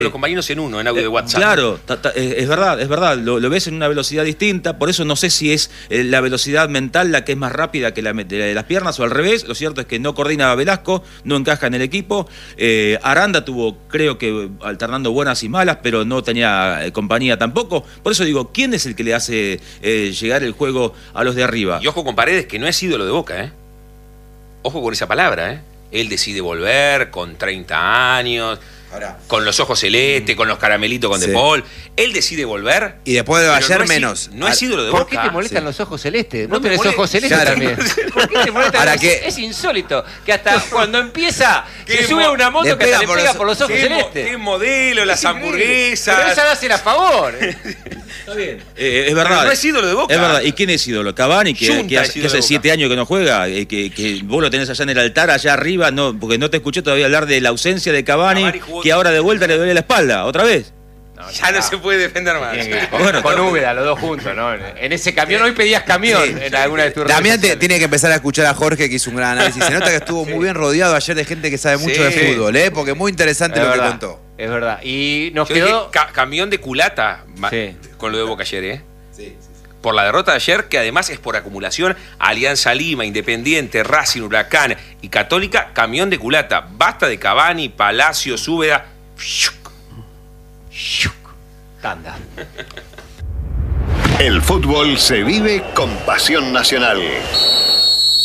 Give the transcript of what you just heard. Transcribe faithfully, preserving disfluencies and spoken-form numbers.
los compañeros en uno, en audio de WhatsApp. Claro, ta, ta, es verdad, es verdad, lo, lo ves en una velocidad distinta, por eso no sé si es eh, la velocidad mental la que es más rápida que la de las piernas o al revés. Lo cierto es que no coordina a Velasco, no encaja en el equipo. eh, Aranda tuvo, creo que alternando buenas y malas, pero no tenía eh, compañía tampoco. Por eso digo, ¿quién es el que le hace eh, llegar el juego a los de arriba? Y ojo con Paredes, que no es ídolo de Boca, ¿eh? Ojo con esa palabra, ¿eh? Él decide volver con treinta años... Ahora, con los ojos celestes, con los caramelitos con sí. De Paul. Él decide volver. Y después de ayer no es, menos. No es ídolo de Boca. ¿Por qué te molestan sí. los ojos celestes? No ¿Vos tenés ojos celestes claro. también? ¿Por qué te molestan? Ahora es, que... es insólito que hasta cuando empieza se sube a una moto le que hasta le pega los, por los ojos qué celestes. Qué modelo, las hamburguesas. Pero esa la hacen a favor. Está bien. Eh, es verdad. Pero no es ídolo de Boca. Es verdad. ¿Y quién es ídolo? Cavani, que, que, hace, que hace siete años que no juega, eh, que, que vos lo tenés allá en el altar, allá arriba, no, porque no te escuché todavía hablar de la ausencia de Cavani, Cavani que ahora de vuelta le duele la espalda, otra vez. No, ya no, no se puede defender más. Con, bueno, con Úbeda, los dos juntos, ¿no? En ese camión, hoy pedías camión sí, en alguna de tus Damián te, tiene que empezar a escuchar a Jorge, que hizo un gran análisis. Se nota que estuvo sí. muy bien rodeado ayer de gente que sabe mucho sí. de fútbol, ¿eh? Porque muy interesante es lo verdad, que contó. Es verdad. Y nos Yo quedó... dije, ca camión de culata sí. con lo de Boca ayer, ¿eh? Sí, sí, sí. Por la derrota de ayer, que además es por acumulación, Alianza Lima, Independiente, Racing, Huracán y Católica, camión de culata. Basta de Cavani, Palacios, Úbeda. Tanda. El fútbol se vive con pasión nacional.